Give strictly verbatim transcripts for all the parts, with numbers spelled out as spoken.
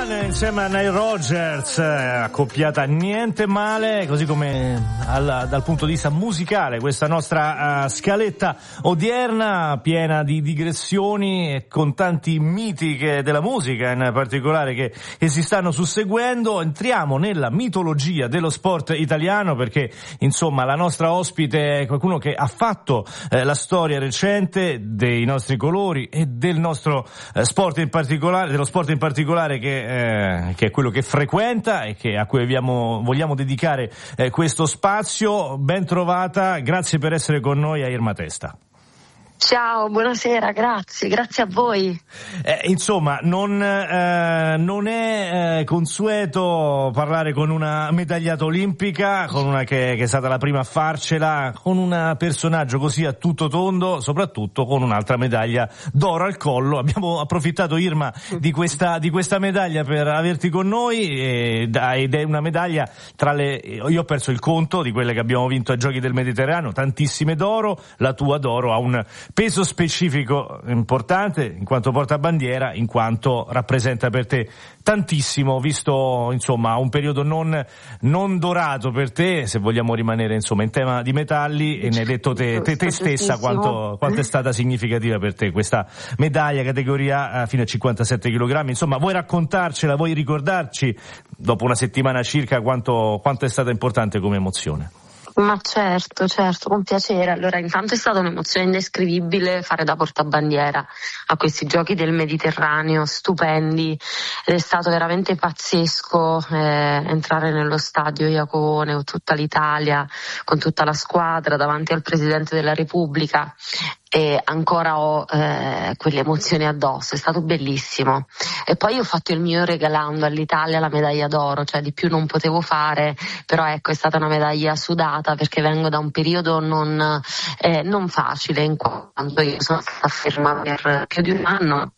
One insieme a Nile Rodgers, accoppiata niente male, così come al, dal punto di vista musicale questa nostra uh, scaletta odierna piena di digressioni e con tanti miti che, della musica in particolare che, che si stanno susseguendo. Entriamo nella mitologia dello sport italiano perché insomma la nostra ospite è qualcuno che ha fatto eh, la storia recente dei nostri colori e del nostro eh, sport in particolare, dello sport in particolare che Eh, che è quello che frequenta e che a cui abbiamo, vogliamo dedicare eh, questo spazio. Ben trovata, grazie per essere con noi a Irma Testa. Ciao, buonasera, grazie, grazie a voi. Eh, insomma, non, eh, non è eh, consueto parlare con una medagliata olimpica, con una che, che è stata la prima a farcela, con un personaggio così a tutto tondo, soprattutto con un'altra medaglia d'oro al collo. Abbiamo approfittato, Irma, di questa, di questa medaglia per averti con noi ed è una medaglia tra le... Io ho perso il conto di quelle che abbiamo vinto ai Giochi del Mediterraneo, tantissime d'oro, la tua d'oro ha un peso specifico importante in quanto portabandiera, in quanto rappresenta per te tantissimo, visto insomma un periodo non, non dorato per te, se vogliamo rimanere insomma in tema di metalli, e ne hai detto te, te, te stessa quanto, quanto è stata significativa per te questa medaglia categoria fino a cinquantasette chilogrammi. Insomma, vuoi raccontarcela, vuoi ricordarci dopo una settimana circa quanto, quanto è stata importante come emozione? Ma certo, certo, con piacere. Allora, intanto è stata un'emozione indescrivibile fare da portabandiera a questi Giochi del Mediterraneo, stupendi, ed è stato veramente pazzesco eh, entrare nello stadio Iacone con tutta l'Italia, con tutta la squadra, davanti al Presidente della Repubblica. E ancora ho eh, quelle emozioni addosso, è stato bellissimo. E poi ho fatto il mio regalando all'Italia la medaglia d'oro, cioè di più non potevo fare, però ecco, è stata una medaglia sudata perché vengo da un periodo non, eh, non facile, in quanto io sono stata ferma per più di un anno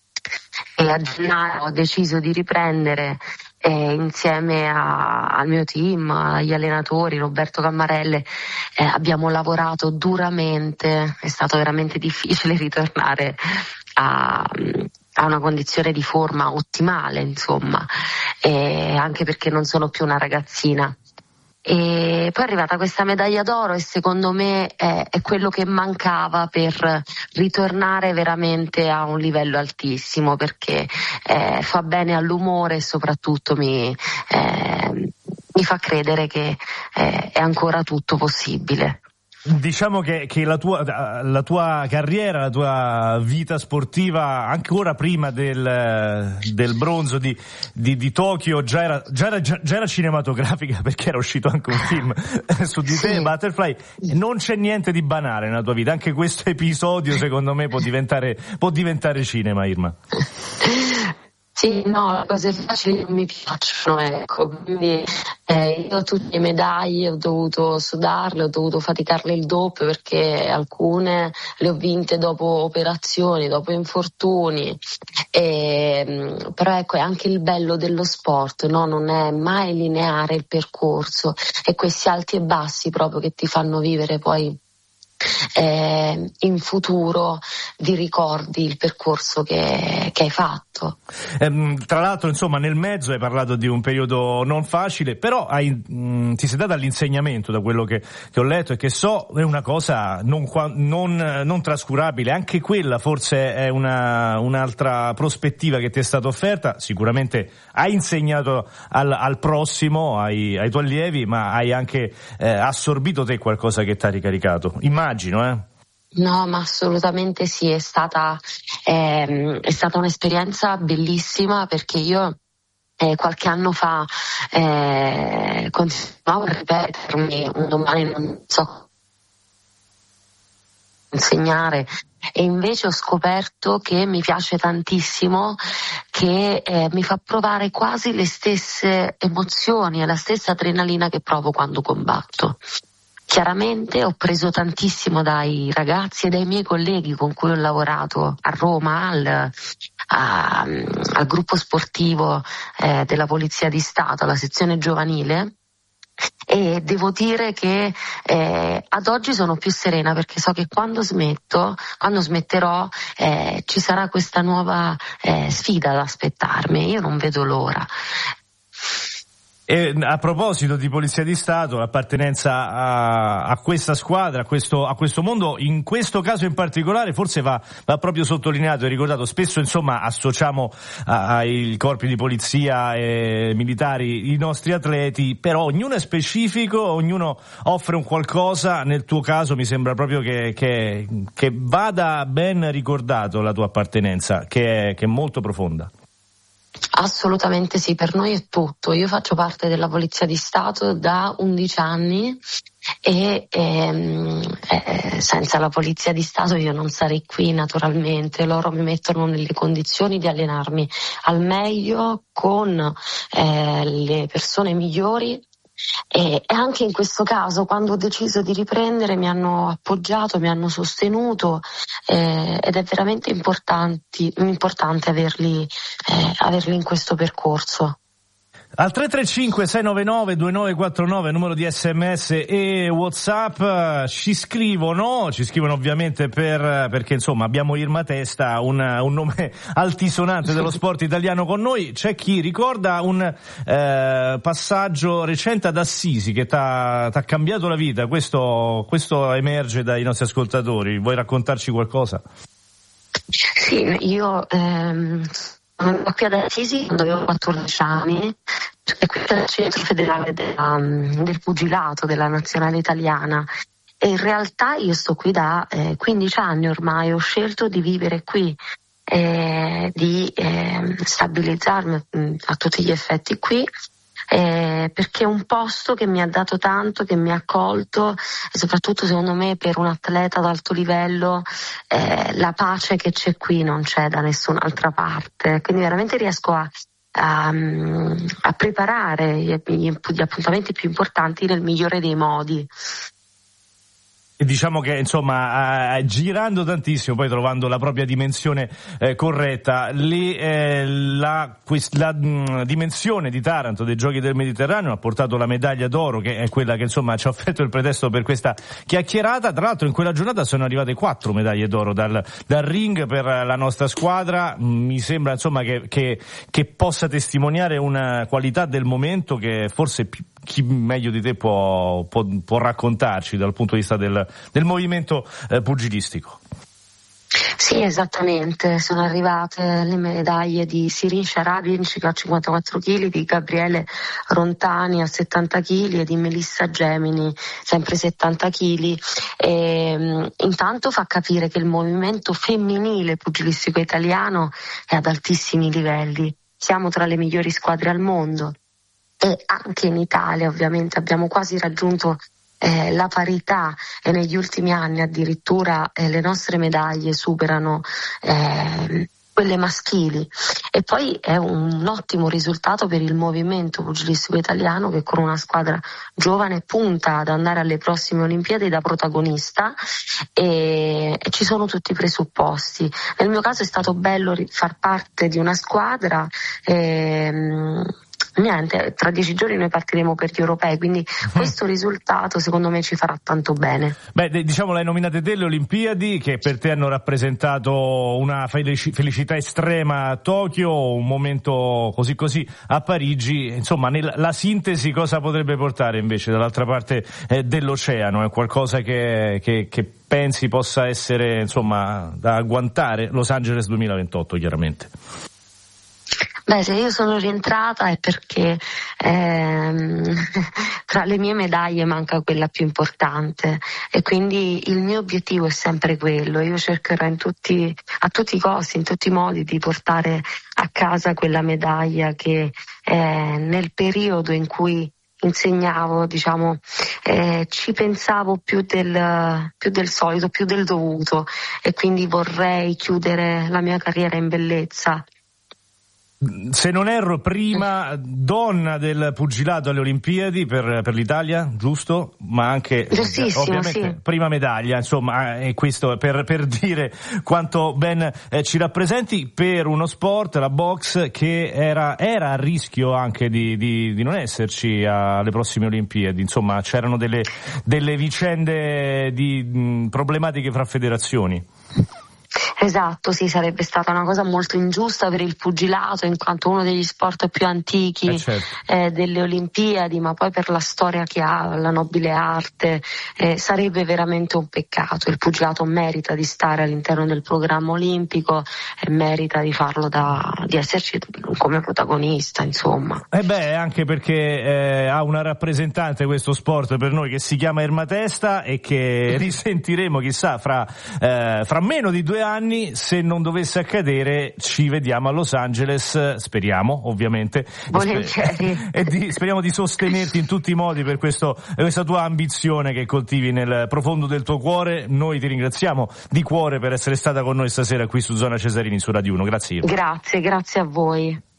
e a gennaio ho deciso di riprendere. E insieme a, al mio team, agli allenatori, Roberto Cammarelle, eh, abbiamo lavorato duramente, è stato veramente difficile ritornare a, a una condizione di forma ottimale, insomma, e anche perché non sono più una ragazzina. E poi è arrivata questa medaglia d'oro e secondo me è, è quello che mancava per ritornare veramente a un livello altissimo, perché eh, fa bene all'umore e soprattutto mi, eh, mi fa credere che eh, è ancora tutto possibile. Diciamo che, che la tua, la tua carriera, la tua vita sportiva, ancora prima del, del bronzo di, di, di Tokyo, già era, già, era, già era cinematografica, perché era uscito anche un film su di te, sì. Butterfly. Non c'è niente di banale nella tua vita, anche questo episodio secondo me può diventare, può diventare cinema, Irma. Sì, no, le cose facili non mi piacciono, ecco, quindi eh, io ho tutte le medaglie, ho dovuto sudarle, ho dovuto faticarle il doppio perché alcune le ho vinte dopo operazioni, dopo infortuni, e, però ecco è anche il bello dello sport, no? Non è mai lineare il percorso, e questi alti e bassi proprio che ti fanno vivere poi Eh, in futuro ti ricordi il percorso che, che hai fatto. Eh, tra l'altro, insomma, nel mezzo hai parlato di un periodo non facile, però hai, mh, ti sei data all'insegnamento, da quello che, che ho letto e che so, è una cosa non, non, non trascurabile. Anche quella forse è una, un'altra prospettiva che ti è stata offerta. Sicuramente hai insegnato al, al prossimo, ai, ai tuoi allievi, ma hai anche eh, assorbito te qualcosa che ti ha ricaricato. Immagino, eh? No, ma assolutamente sì, è stata, ehm, è stata un'esperienza bellissima, perché io eh, qualche anno fa eh, continuavo a ripetermi, un domani non so insegnare, e invece ho scoperto che mi piace tantissimo, che eh, mi fa provare quasi le stesse emozioni e la stessa adrenalina che provo quando combatto. Chiaramente ho preso tantissimo dai ragazzi e dai miei colleghi con cui ho lavorato a Roma, al, a, al gruppo sportivo eh, della Polizia di Stato, alla sezione giovanile, e devo dire che eh, ad oggi sono più serena, perché so che quando smetto, quando smetterò, eh, ci sarà questa nuova eh, sfida ad aspettarmi. Io non vedo l'ora. E a proposito di Polizia di Stato, l'appartenenza a, a questa squadra, a questo, a questo mondo, in questo caso in particolare forse va, va proprio sottolineato e ricordato. Spesso insomma associamo a, ai corpi di polizia e militari i nostri atleti, però ognuno è specifico, ognuno offre un qualcosa. Nel tuo caso mi sembra proprio che, che, che vada ben ricordato la tua appartenenza, che è, che è molto profonda. Assolutamente sì, per noi è tutto. Io faccio parte della Polizia di Stato da undici anni e ehm, eh, senza la Polizia di Stato io non sarei qui naturalmente. Loro mi mettono nelle condizioni di allenarmi al meglio con eh, le persone migliori. E anche in questo caso, quando ho deciso di riprendere, mi hanno appoggiato, mi hanno sostenuto eh, ed è veramente importante, importante averli, eh, averli in questo percorso. Al tre tre cinque sei nove nove due nove quattro nove, numero di sms e WhatsApp, ci scrivono, ci scrivono ovviamente per, perché insomma abbiamo Irma Testa, un, un nome altisonante dello sport italiano con noi. C'è chi ricorda un eh, passaggio recente ad Assisi che t'ha, t'ha cambiato la vita. Questo, questo emerge dai nostri ascoltatori. Vuoi raccontarci qualcosa? Sì, io ehm... sono qui ad Assisi quando avevo quattordici anni, perché qui è il centro federale della, del pugilato della nazionale italiana, e in realtà io sto qui da eh, quindici anni ormai. Ho scelto di vivere qui, eh, di eh, stabilizzarmi mh, a tutti gli effetti qui, eh, perché è un posto che mi ha dato tanto, che mi ha accolto, e soprattutto secondo me per un atleta ad alto livello eh, la pace che c'è qui non c'è da nessun'altra parte, quindi veramente riesco a, a, a preparare gli, gli appuntamenti più importanti nel migliore dei modi. E diciamo che insomma eh, girando tantissimo, poi trovando la propria dimensione eh, corretta, lì eh, la, quest, la mh, dimensione di Taranto dei Giochi del Mediterraneo ha portato la medaglia d'oro, che è quella che insomma ci ha offerto il pretesto per questa chiacchierata. Tra l'altro in quella giornata sono arrivate quattro medaglie d'oro dal, dal ring per la nostra squadra. Mi sembra insomma che, che, che possa testimoniare una qualità del momento che forse più, chi meglio di te può, può, può raccontarci dal punto di vista del, del movimento eh, pugilistico. Sì, esattamente, sono arrivate le medaglie di Sirin Sharadinci a cinquantaquattro chili, di Gabriele Rontani a settanta chili e di Melissa Gemini sempre settanta chili. E, intanto fa capire che il movimento femminile pugilistico italiano è ad altissimi livelli, siamo tra le migliori squadre al mondo. E anche in Italia ovviamente abbiamo quasi raggiunto eh, la parità, e negli ultimi anni addirittura eh, le nostre medaglie superano eh, quelle maschili. E poi è un ottimo risultato per il movimento pugilistico italiano, che con una squadra giovane punta ad andare alle prossime Olimpiadi da protagonista, e, e ci sono tutti i presupposti. Nel mio caso è stato bello far parte di una squadra. E, Niente, tra dieci giorni noi partiremo per gli europei, quindi questo risultato secondo me ci farà tanto bene. Beh, diciamo, l'hai nominate delle Olimpiadi che per te hanno rappresentato una felici- felicità estrema a Tokyo, un momento così così a Parigi. Insomma, nel, la sintesi cosa potrebbe portare invece dall'altra parte eh, dell'oceano? È qualcosa che, che, che pensi possa essere insomma da agguantare? Los Angeles duemilaventotto chiaramente. Beh, se io sono rientrata è perché ehm, tra le mie medaglie manca quella più importante, e quindi il mio obiettivo è sempre quello. Io cercherò in tutti, a tutti i costi, in tutti i modi, di portare a casa quella medaglia che eh, nel periodo in cui insegnavo, diciamo, eh, ci pensavo più del, più del solito, più del dovuto, e quindi vorrei chiudere la mia carriera in bellezza. se non erro, prima donna del pugilato alle Olimpiadi per, per l'Italia, giusto? Ma anche ovviamente sì. prima medaglia, insomma, e questo per, per dire quanto ben eh, ci rappresenti per uno sport, la box, che era, era a rischio anche di, di, di non esserci alle prossime Olimpiadi. Insomma, c'erano delle, delle vicende di mh, problematiche fra federazioni. Esatto, sì, sarebbe stata una cosa molto ingiusta per il pugilato, in quanto uno degli sport più antichi eh certo. eh, delle Olimpiadi, ma poi per la storia che ha, la nobile arte, eh, sarebbe veramente un peccato. Il pugilato merita di stare all'interno del programma olimpico e merita di farlo da, di esserci come protagonista, insomma. E eh beh, anche perché eh, ha una rappresentante questo sport per noi che si chiama Erma Testa e che risentiremo chissà fra, eh, fra meno di due anni. Se non dovesse accadere, ci vediamo a Los Angeles, speriamo ovviamente, volentieri, e di, speriamo di sostenerti in tutti i modi per questo, questa tua ambizione che coltivi nel profondo del tuo cuore. Noi ti ringraziamo di cuore per essere stata con noi stasera qui su Zona Cesarini su Radio uno. Grazie. Grazie, grazie a voi.